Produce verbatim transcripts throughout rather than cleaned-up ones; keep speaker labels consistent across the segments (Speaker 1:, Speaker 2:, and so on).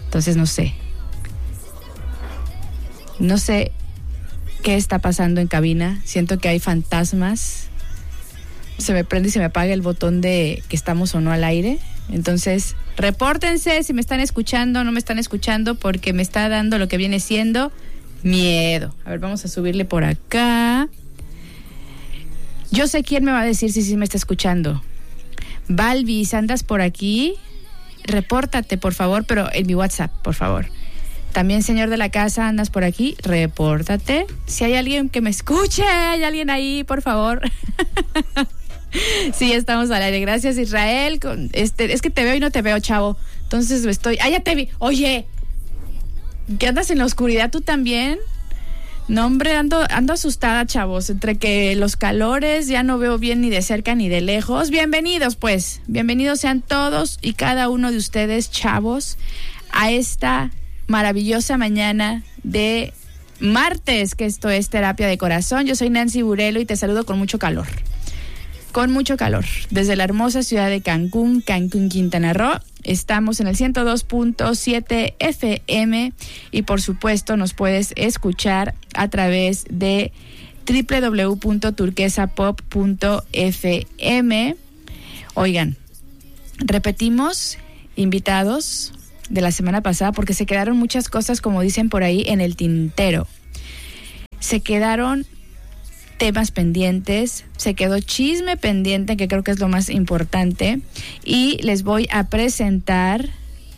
Speaker 1: Entonces no sé. No sé qué está pasando en cabina. Siento que hay fantasmas. Se me prende y se me apaga el botón de que estamos o no al aire. Entonces, repórtense si me están escuchando o no me están escuchando, porque me está dando lo que viene siendo miedo. A ver, vamos a subirle por acá. Yo sé quién me va a decir si sí me está escuchando. Balvis, ¿andas por aquí? Repórtate, por favor, pero en mi WhatsApp, por favor. También, señor de la casa, ¿andas por aquí? Repórtate. Si hay alguien que me escuche, hay alguien ahí, por favor. Sí, estamos al aire. Gracias, Israel. Con este, es que te veo y no te veo, chavo. Entonces estoy... ¡Ah, ya te vi! Oye, ¿qué andas en la oscuridad tú también? No, hombre, ando, ando asustada, chavos. Entre que los calores ya no veo bien ni de cerca ni de lejos. Bienvenidos, pues. Bienvenidos sean todos y cada uno de ustedes, chavos, a esta maravillosa mañana de martes, que esto es Terapia de Corazón. Yo soy Nancy Burelo y te saludo con mucho calor. Con mucho calor. Desde la hermosa ciudad de Cancún, Cancún, Quintana Roo. Estamos en el ciento dos punto siete F M y por supuesto nos puedes escuchar a través de doble u doble u doble u punto turquesa pop punto f m. Oigan, repetimos invitados de la semana pasada porque se quedaron muchas cosas, como dicen por ahí, en el tintero. Se quedaron temas pendientes, se quedó chisme pendiente, que creo que es lo más importante, y les voy a presentar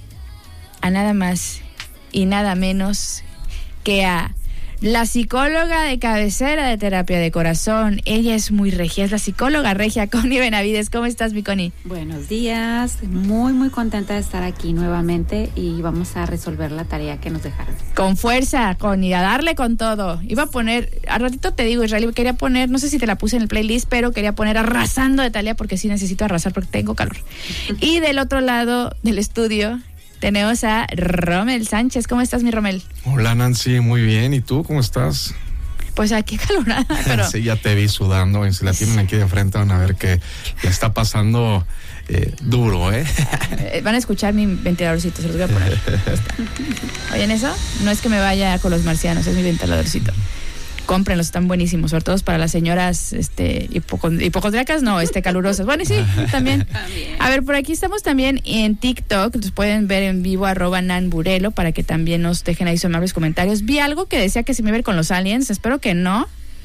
Speaker 1: a nada más y nada menos que a la psicóloga de cabecera de Terapia de Corazón. Ella es muy regia, es la psicóloga regia, Connie Benavides. ¿Cómo estás, mi Connie?
Speaker 2: Buenos días, muy muy contenta de estar aquí nuevamente y vamos a resolver la tarea que nos dejaron.
Speaker 1: Con fuerza, Connie, a darle con todo. Iba a poner, al ratito te digo, Israel, quería poner, no sé si te la puse en el playlist, pero quería poner Arrasando de Thalía porque sí necesito arrasar porque tengo calor. Y del otro lado del estudio tenemos a Rommel Sánchez. ¿Cómo estás, mi Rommel?
Speaker 3: Hola, Nancy, muy bien. ¿Y tú cómo estás?
Speaker 1: Pues aquí calorada, pero...
Speaker 3: Sí, ya te vi sudando. Y si la tienen aquí de frente van a ver que le está pasando eh, duro, ¿eh?
Speaker 1: Van a escuchar mi ventiladorcito, se los voy a poner. ¿Oyen eso? No es que me vaya con los marcianos, es mi ventiladorcito. Cómprenlos, están buenísimos, sobre todo para las señoras este, hipocond- hipocondriacas, no, este, calurosas. Bueno, y sí, también. A ver, por aquí estamos también en TikTok, los pueden ver en vivo, arroba Nan Burelo, para que también nos dejen ahí sus amables comentarios. Vi algo que decía que se me iba a ver con los aliens, espero que no.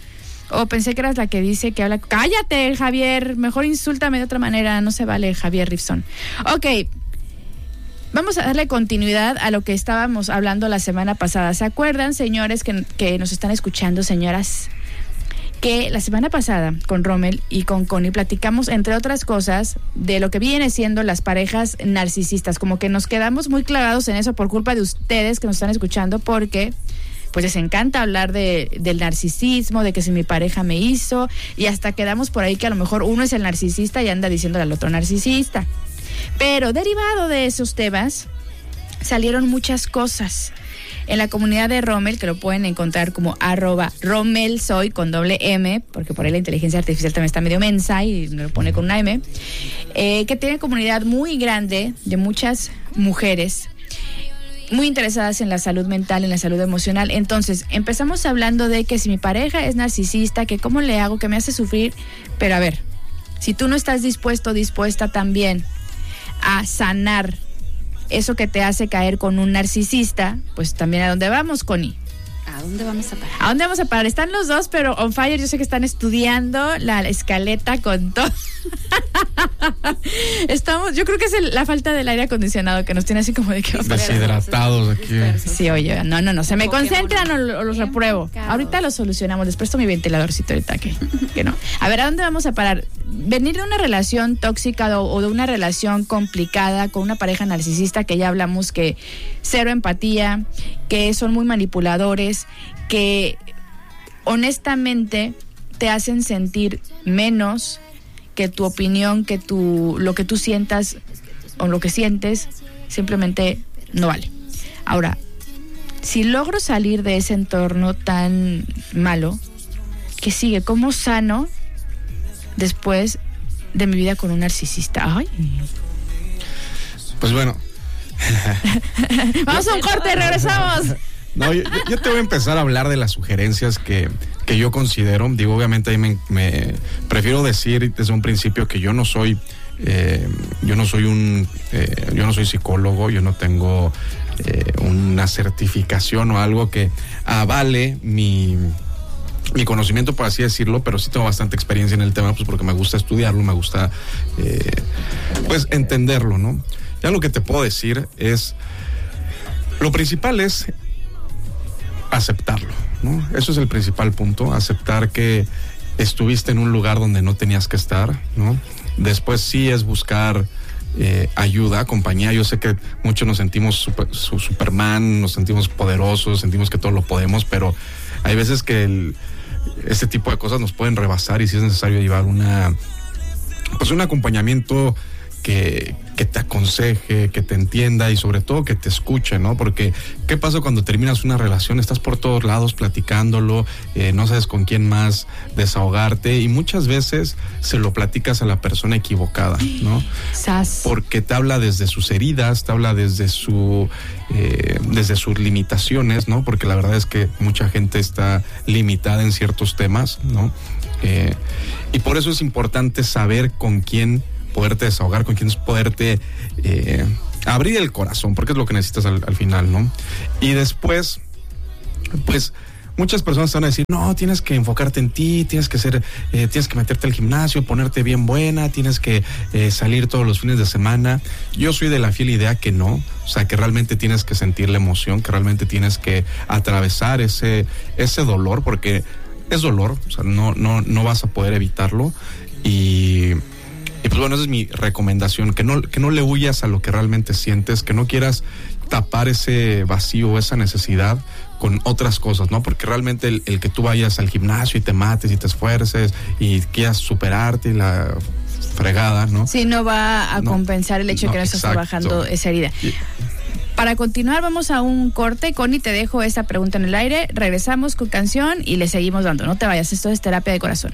Speaker 1: O pensé que eras la que dice que habla... ¡Cállate, Javier! Mejor insúltame de otra manera, no se vale, Javier Rifson. Ok. Vamos a darle continuidad a lo que estábamos hablando la semana pasada. ¿Se acuerdan, señores, que, que nos están escuchando, señoras? Que la semana pasada con Rommel y con Connie platicamos, entre otras cosas, de lo que viene siendo las parejas narcisistas. Como que nos quedamos muy clavados en eso por culpa de ustedes que nos están escuchando, porque pues les encanta hablar de, del narcisismo, de que si mi pareja me hizo, y hasta quedamos por ahí que a lo mejor uno es el narcisista y anda diciéndole al otro narcisista. Pero derivado de esos temas salieron muchas cosas. En la comunidad de Rommel, que lo pueden encontrar como arroba Rommel soy con doble M, porque por ahí la inteligencia artificial también está medio mensa y me lo pone con una M, eh, que tiene comunidad muy grande de muchas mujeres muy interesadas en la salud mental, en la salud emocional. Entonces, empezamos hablando de que si mi pareja es narcisista, que cómo le hago, que me hace sufrir. Pero a ver, si tú no estás dispuesto, dispuesta también a sanar eso que te hace caer con un narcisista, pues también ¿a dónde vamos, Connie?
Speaker 2: ¿A dónde vamos a parar?
Speaker 1: ¿A dónde vamos a parar? Están los dos, pero on fire. Yo sé que están estudiando la escaleta con todo. Estamos, yo creo que es el, la falta del aire acondicionado que nos tiene así como de que...
Speaker 3: Deshidratados aquí.
Speaker 1: Sí, oye, no, no, no, se me concentran o, o los repruebo. Ahorita lo solucionamos, les presto mi ventiladorcito ahorita que, que no. A ver, ¿a dónde vamos a parar? Venir de una relación tóxica o, o de una relación complicada con una pareja narcisista, que ya hablamos que cero empatía, que son muy manipuladores, que honestamente te hacen sentir menos, que tu opinión, que tu, lo que tú sientas o lo que sientes simplemente no vale. Ahora, si logro salir de ese entorno tan malo, ¿qué sigue? ¿Cómo sano después de mi vida con un narcisista? Ay.
Speaker 3: Pues bueno,
Speaker 1: Vamos a un corte, regresamos.
Speaker 3: No, yo, yo te voy a empezar a hablar de las sugerencias que, que yo considero. Digo, obviamente ahí me, me prefiero decir desde un principio que yo no soy, eh, yo no soy un, eh, yo no soy psicólogo, yo no tengo eh, una certificación o algo que avale mi, mi conocimiento, por así decirlo, pero sí tengo bastante experiencia en el tema, pues porque me gusta estudiarlo, me gusta, eh, pues entenderlo, ¿no? Ya lo que te puedo decir es, lo principal es aceptarlo, ¿no? Eso es el principal punto, aceptar que estuviste en un lugar donde no tenías que estar, ¿no? Después sí es buscar eh, ayuda, compañía. Yo sé que muchos nos sentimos super, su, Superman, nos sentimos poderosos, sentimos que todo lo podemos, pero hay veces que el, este tipo de cosas nos pueden rebasar y sí es necesario llevar una, pues un acompañamiento que, que te aconseje, que te entienda y sobre todo que te escuche, ¿no? Porque ¿qué pasa cuando terminas una relación? Estás por todos lados platicándolo, eh, no sabes con quién más desahogarte y muchas veces se lo platicas a la persona equivocada, ¿no?
Speaker 1: Sas.
Speaker 3: Porque te habla desde sus heridas, te habla desde su eh, desde sus limitaciones, ¿no? Porque la verdad es que mucha gente está limitada en ciertos temas, ¿no? Eh, y por eso es importante saber con quién poderte desahogar, con quién es poderte eh, abrir el corazón, porque es lo que necesitas al, al final, ¿no? Y después, pues, muchas personas te van a decir, no, tienes que enfocarte en ti, tienes que ser, eh, tienes que meterte al gimnasio, ponerte bien buena, tienes que eh, salir todos los fines de semana. Yo soy de la fiel idea que no, o sea, que realmente tienes que sentir la emoción, que realmente tienes que atravesar ese, ese dolor, porque es dolor, o sea, no, no, no vas a poder evitarlo. Y Y pues bueno, esa es mi recomendación, que no, que no le huyas a lo que realmente sientes, que no quieras tapar ese vacío, esa necesidad con otras cosas, ¿no? Porque realmente el, el que tú vayas al gimnasio y te mates y te esfuerces y quieras superarte y la fregada, ¿no?
Speaker 1: Sí, no va a no, compensar el hecho no, de que no estás trabajando esa herida. Y, para continuar, vamos a un corte. Connie, te dejo esa pregunta en el aire. Regresamos con canción y le seguimos dando. No te vayas, esto es Terapia de Corazón.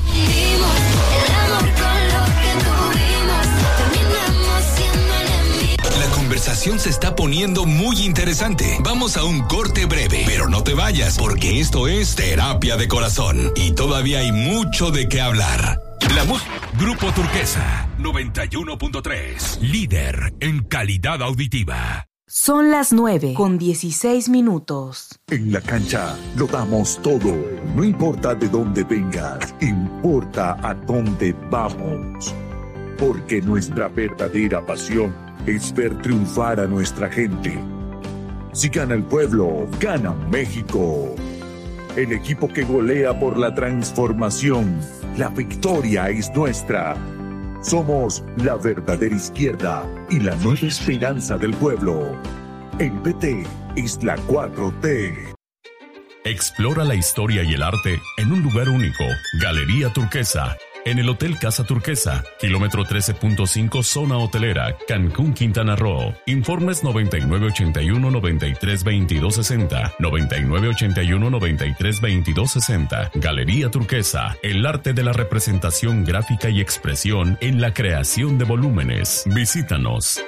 Speaker 4: La conversación se está poniendo muy interesante. Vamos a un corte breve, pero no te vayas, porque esto es Terapia de Corazón y todavía hay mucho de qué hablar. La mu- Grupo Turquesa noventa y uno punto tres, líder en calidad auditiva.
Speaker 5: Son las nueve con dieciséis minutos.
Speaker 6: En la cancha lo damos todo. No importa de dónde vengas, importa a dónde vamos. Porque nuestra verdadera pasión es ver triunfar a nuestra gente. Si gana el pueblo, gana México. El equipo que golea por la transformación. La victoria es nuestra. Somos la verdadera izquierda y la nueva esperanza del pueblo. El P T es la cuatro T.
Speaker 7: Explora la historia y el arte en un lugar único. Galería Turquesa. En el Hotel Casa Turquesa, kilómetro trece punto cinco, zona hotelera, Cancún, Quintana Roo. Informes noventa y nueve ochenta y uno noventa y tres veintidós sesenta, noventa y nueve ochenta y uno noventa y tres veintidós sesenta. Galería Turquesa, el arte de la representación gráfica y expresión en la creación de volúmenes. Visítanos.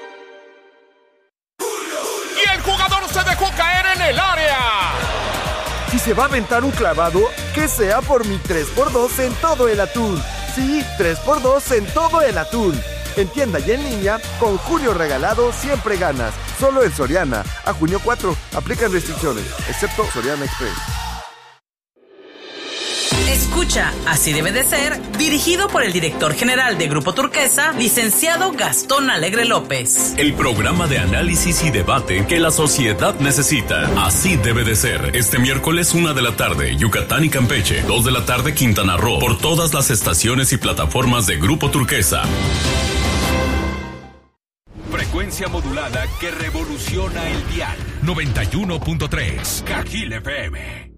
Speaker 8: Y el jugador se dejó caer en el área.
Speaker 9: Si se va a aventar un clavado, que sea por mi tres por dos en todo el atún. Sí, tres por dos en todo el atún. En tienda y en línea, con Julio Regalado siempre ganas. Solo en Soriana. A junio cuatro, aplican restricciones, excepto Soriana Express.
Speaker 5: Escucha, así debe de ser, dirigido por el director general de Grupo Turquesa, licenciado Gastón Alegre López.
Speaker 7: El programa de análisis y debate que la sociedad necesita. Así debe de ser. Este miércoles, una de la tarde, Yucatán y Campeche. Dos de la tarde, Quintana Roo. Por todas las estaciones y plataformas de Grupo Turquesa.
Speaker 4: Frecuencia modulada que revoluciona el dial. noventa y uno punto tres, Cajil F M.